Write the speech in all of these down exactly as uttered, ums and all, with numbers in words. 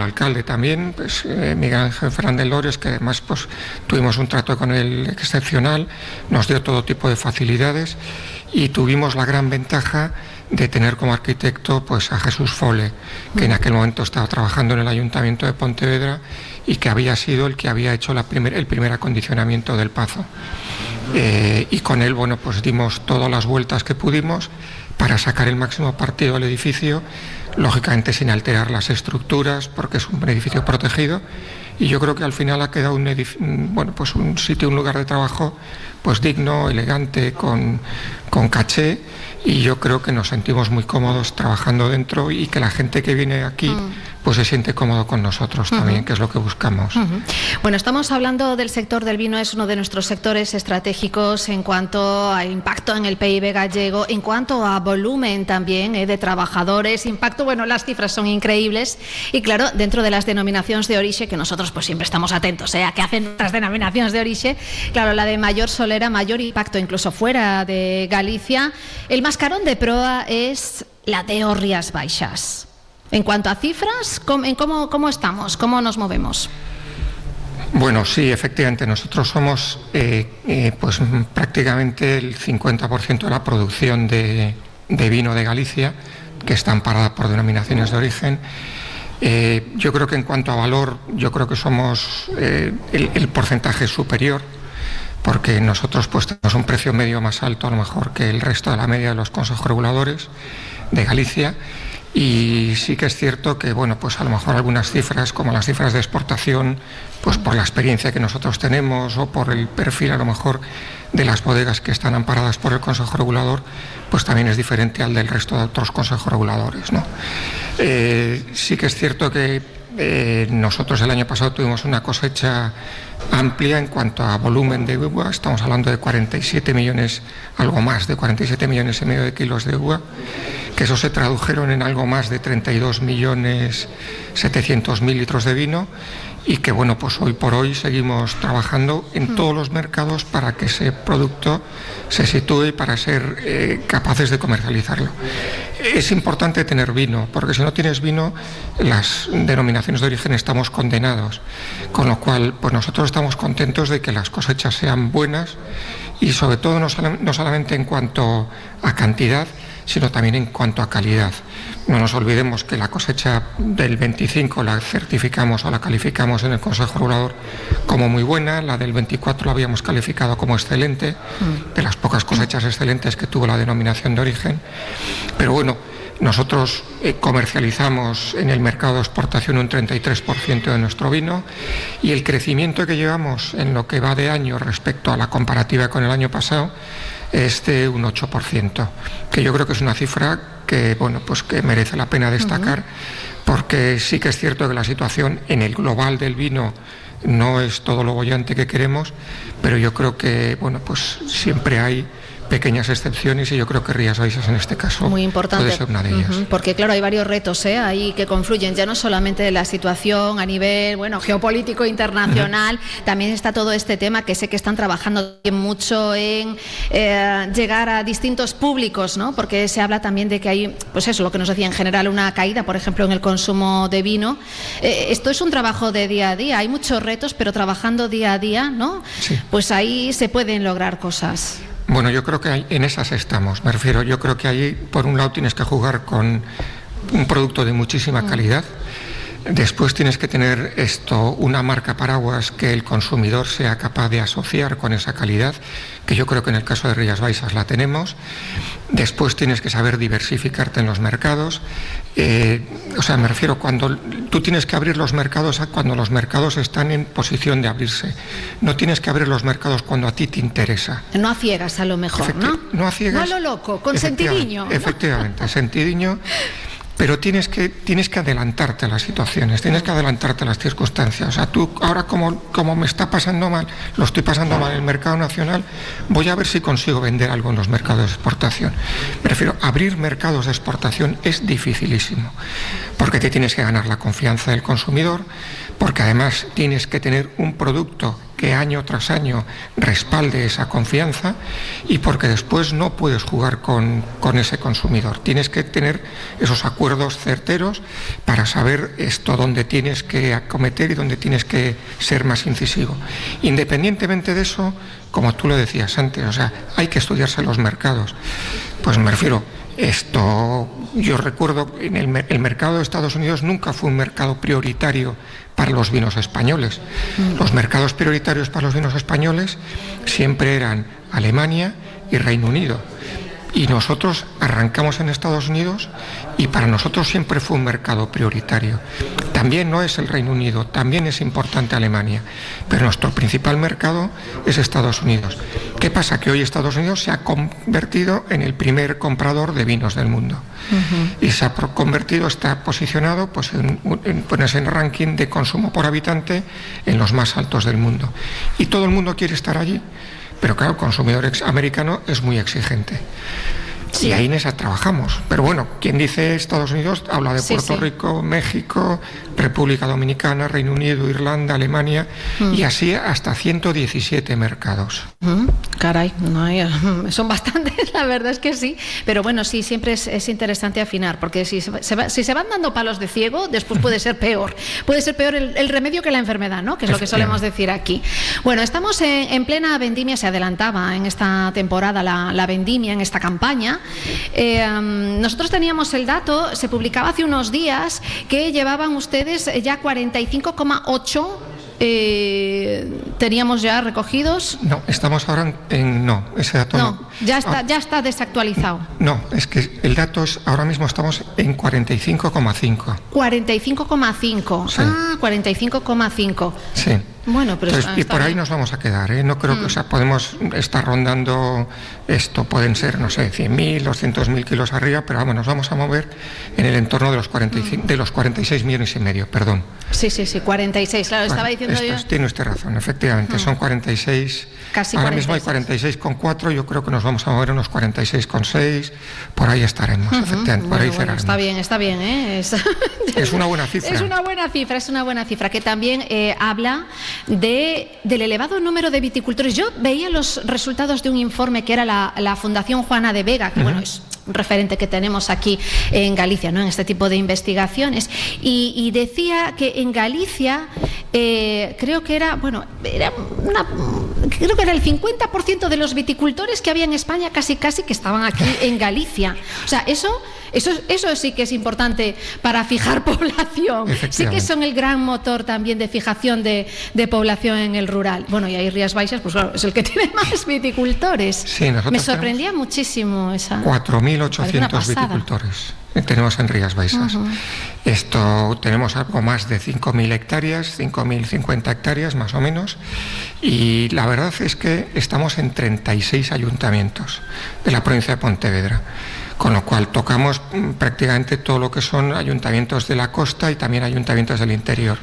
alcalde también, pues, eh, Miguel Ángel Fernández Lores, que además pues, tuvimos un trato con él excepcional, nos dio todo tipo de facilidades y tuvimos la gran ventaja de tener como arquitecto pues, a Jesús Fole, que en aquel momento estaba trabajando en el Ayuntamiento de Pontevedra y que había sido el que había hecho la primer, el primer acondicionamiento del Pazo. Eh, y con él, bueno, pues dimos todas las vueltas que pudimos para sacar el máximo partido del edificio, lógicamente sin alterar las estructuras, porque es un edificio protegido, y yo creo que al final ha quedado un, edif- bueno, pues un sitio, un lugar de trabajo pues digno, elegante, con, con caché, y yo creo que nos sentimos muy cómodos trabajando dentro y que la gente que viene aquí mm. pues se siente cómodo con nosotros uh-huh. también, que es lo que buscamos. Uh-huh. Bueno, estamos hablando del sector del vino, es uno de nuestros sectores estratégicos en cuanto a impacto en el P I B gallego, en cuanto a volumen también eh, de trabajadores, impacto, bueno, las cifras son increíbles y claro, dentro de las denominaciones de origen, que nosotros pues siempre estamos atentos eh, a qué hacen otras denominaciones de origen, claro, la de mayor solera, mayor impacto incluso fuera de Galicia, el mascarón de proa es la de os Rías Baixas. En cuanto a cifras, ¿cómo, cómo, cómo estamos? ¿Cómo nos movemos? Bueno, sí, efectivamente, nosotros somos eh, eh, pues prácticamente el cincuenta por ciento de la producción de, de vino de Galicia, que está amparada por denominaciones de origen. Eh, yo creo que en cuanto a valor, yo creo que somos eh, el, el porcentaje superior, porque nosotros pues tenemos un precio medio más alto a lo mejor que el resto de la media de los consejos reguladores de Galicia. Y sí que es cierto que, bueno, pues a lo mejor algunas cifras, como las cifras de exportación, pues por la experiencia que nosotros tenemos o por el perfil a lo mejor de las bodegas que están amparadas por el Consejo Regulador, pues también es diferente al del resto de otros consejos reguladores, ¿no? Eh, sí que es cierto que eh, nosotros el año pasado tuvimos una cosecha amplia en cuanto a volumen de uva, estamos hablando de cuarenta y siete millones, algo más de cuarenta y siete millones y medio de kilos de uva, que eso se tradujeron en algo más de treinta y dos millones setecientos mil litros de vino y que bueno, pues hoy por hoy seguimos trabajando en todos los mercados para que ese producto se sitúe y para ser eh, capaces de comercializarlo. Es importante tener vino, porque si no tienes vino, las denominaciones de origen estamos condenados, con lo cual pues nosotros estamos contentos de que las cosechas sean buenas y sobre todo no, sol- no solamente en cuanto a cantidad, sino también en cuanto a calidad. No nos olvidemos que la cosecha del veinticinco la certificamos o la calificamos en el Consejo Regulador como muy buena, la del veinticuatro la habíamos calificado como excelente, de las pocas cosechas excelentes que tuvo la denominación de origen. Pero bueno, nosotros eh, comercializamos en el mercado de exportación un treinta y tres por ciento de nuestro vino y el crecimiento que llevamos en lo que va de año respecto a la comparativa con el año pasado es de un ocho por ciento, que yo creo que es una cifra que, bueno, pues que merece la pena destacar, uh-huh. porque sí que es cierto que la situación en el global del vino no es todo lo bollante que queremos, pero yo creo que, bueno, pues siempre hay pequeñas excepciones y yo creo que Rías Baixas en este caso muy importante, puede ser una de ellas. Uh-huh, porque claro, hay varios retos ¿eh? ahí que confluyen, ya no solamente de la situación a nivel bueno geopolítico internacional, uh-huh. también está todo este tema que sé que están trabajando mucho en eh, llegar a distintos públicos, ¿no? Porque se habla también de que hay, pues eso, lo que nos decía en general, una caída, por ejemplo, en el consumo de vino. Eh, esto es un trabajo de día a día, hay muchos retos, pero trabajando día a día, ¿no? Sí. Pues ahí se pueden lograr cosas. Bueno, yo creo que hay, en esas estamos, me refiero, yo creo que ahí por un lado tienes que jugar con un producto de muchísima calidad, después tienes que tener esto, una marca paraguas que el consumidor sea capaz de asociar con esa calidad, que yo creo que en el caso de Rías Baixas la tenemos, después tienes que saber diversificarte en los mercados, eh, o sea, me refiero cuando tú tienes que abrir los mercados a cuando los mercados están en posición de abrirse, no tienes que abrir los mercados cuando a ti te interesa. No a ciegas a lo mejor, Efecti- ¿no? No a ciegas. No a lo loco, con sentidiño. Efectivamente, sentidiño. Pero tienes que, tienes que adelantarte a las situaciones, tienes que adelantarte a las circunstancias. O sea, tú ahora como, como me está pasando mal, lo estoy pasando mal en el mercado nacional, voy a ver si consigo vender algo en los mercados de exportación. Me refiero, abrir mercados de exportación es dificilísimo, porque te tienes que ganar la confianza del consumidor, porque además tienes que tener un producto que año tras año respalde esa confianza y porque después no puedes jugar con, con ese consumidor. Tienes que tener esos acuerdos certeros para saber esto dónde tienes que acometer y dónde tienes que ser más incisivo. Independientemente de eso, como tú lo decías antes, o sea, hay que estudiarse los mercados. Pues me refiero, esto, yo recuerdo, en el, el mercado de Estados Unidos nunca fue un mercado prioritario para los vinos españoles. Los mercados prioritarios para los vinos españoles siempre eran Alemania y Reino Unido. Y nosotros arrancamos en Estados Unidos y para nosotros siempre fue un mercado prioritario. También no es el Reino Unido, también es importante Alemania, pero nuestro principal mercado es Estados Unidos. ¿Qué pasa? Que hoy Estados Unidos se ha convertido en el primer comprador de vinos del mundo. Uh-huh. Y se ha convertido, está posicionado pues, en, en, pues, en ranking de consumo por habitante en los más altos del mundo. Y todo el mundo quiere estar allí. Pero claro, el consumidor americano es muy exigente. Sí. Y ahí en esa trabajamos. Pero bueno, quien dice Estados Unidos habla de sí, Puerto sí. Rico, México, República Dominicana, Reino Unido, Irlanda, Alemania, mm. y así hasta ciento diecisiete mercados. Mm, caray, no hay, son bastantes, la verdad es que sí. Pero bueno, sí, siempre es, es interesante afinar, porque si se, se va, si se van dando palos de ciego, después puede ser peor. Puede ser peor el, el remedio que la enfermedad, ¿no? Que es lo que solemos decir aquí. Bueno, estamos en, en plena vendimia, se adelantaba en esta temporada la, la vendimia, en esta campaña. Eh, um, nosotros teníamos el dato, se publicaba hace unos días, que llevaban ustedes ya cuarenta y cinco coma ocho eh, teníamos ya recogidos. No, estamos ahora en, en no, ese dato no. No, ya está, ya está desactualizado. No, es que el dato es, ahora mismo estamos en cuarenta y cinco coma cinco. cuarenta y cinco coma cinco. Sí. Ah, cuarenta y cinco coma cinco. Sí. Bueno, pero entonces, y por ahí nos vamos a quedar, ¿eh? No creo mm. que, o sea, podemos estar rondando esto, pueden ser, no sé, cien mil, doscientos mil kilos arriba, pero vamos, nos vamos a mover en el entorno de los cuarenta y cinco, mm. de los cuarenta y seis millones y medio, perdón. Sí, sí, sí, cuarenta y seis, claro, bueno, estaba diciendo esto yo. Es, tiene usted razón, efectivamente, mm. son cuarenta y seis. Casi ahora cuarenta y seis. Mismo hay cuarenta y seis coma cuatro, yo creo que nos vamos a mover unos cuarenta y seis coma seis, por ahí estaremos, uh-huh. efectivamente, por bueno, ahí bueno, cerraremos. Está bien, está bien, ¿eh? Es... es una buena cifra. Es una buena cifra, es una buena cifra, que también eh, habla de del elevado número de viticultores. Yo veía los resultados de un informe que era la, la Fundación Juana de Vega, que uh-huh. bueno, es un referente que tenemos aquí en Galicia, ¿no? En este tipo de investigaciones, y, y decía que en Galicia eh, creo que era, bueno, era una, creo que era el cincuenta por ciento de los viticultores que había en España casi casi que estaban aquí en Galicia. O sea, eso Eso, eso sí que es importante para fijar población. Sí que son el gran motor también de fijación de, de población en el rural. Bueno, y ahí Rías Baixas, pues claro, es el que tiene más viticultores. Sí, me sorprendía muchísimo esa. cuatro mil ochocientos viticultores tenemos en Rías Baixas. Uh-huh. Esto, tenemos algo más de cinco mil hectáreas, cinco mil cincuenta hectáreas más o menos, y la verdad es que estamos en treinta y seis ayuntamientos de la provincia de Pontevedra. Con lo cual tocamos prácticamente todo lo que son ayuntamientos de la costa y también ayuntamientos del interior.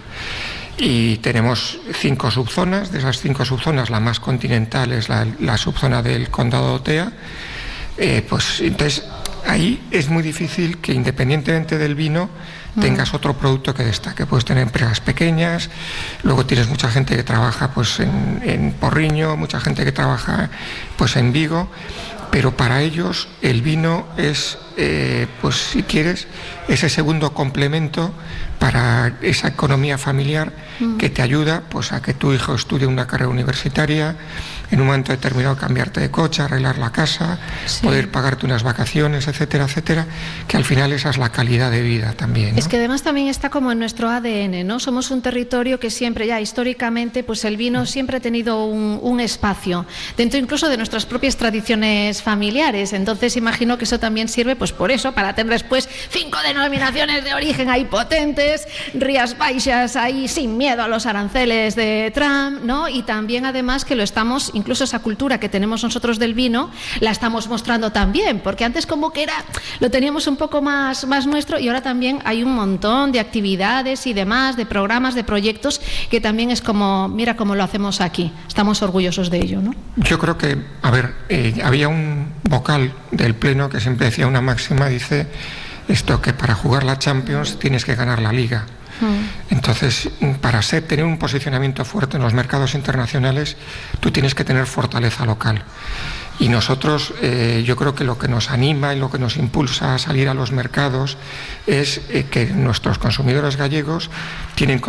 Y tenemos cinco subzonas, de esas cinco subzonas la más continental es la, la subzona del Condado de Otea. Eh, pues entonces ahí es muy difícil que independientemente del vino tengas otro producto que destaque. Puedes tener empresas pequeñas, luego tienes mucha gente que trabaja pues en, en Porriño, mucha gente que trabaja pues en Vigo, pero para ellos el vino es, eh, pues si quieres, ese segundo complemento para esa economía familiar mm. que te ayuda pues a que tu hijo estudie una carrera universitaria, en un momento determinado cambiarte de coche, arreglar la casa, sí. poder pagarte unas vacaciones, etcétera, etcétera, que al final esa es la calidad de vida también, ¿no? Es que además también está como en nuestro A D N, ¿no? Somos un territorio que siempre ya históricamente, pues el vino siempre ha tenido un, un espacio, dentro incluso de nuestras propias tradiciones familiares. Entonces imagino que eso también sirve pues por eso, para tener después cinco denominaciones de origen ahí potentes, Rías Baixas ahí sin miedo a los aranceles de Trump, ¿no? Y también además que lo estamos, incluso esa cultura que tenemos nosotros del vino, la estamos mostrando también, porque antes como que era, lo teníamos un poco más, más nuestro, y ahora también hay un montón de actividades y demás, de programas, de proyectos, que también es como, mira cómo lo hacemos aquí, estamos orgullosos de ello, ¿no? Yo creo que, a ver, eh, había un vocal del Pleno que siempre decía una máxima, dice esto, que para jugar la Champions tienes que ganar la Liga. Mm. Entonces, para ser, tener un posicionamiento fuerte en los mercados internacionales, tú tienes que tener fortaleza local. Y nosotros, eh, yo creo que lo que nos anima y lo que nos impulsa a salir a los mercados es eh, que nuestros consumidores gallegos tienen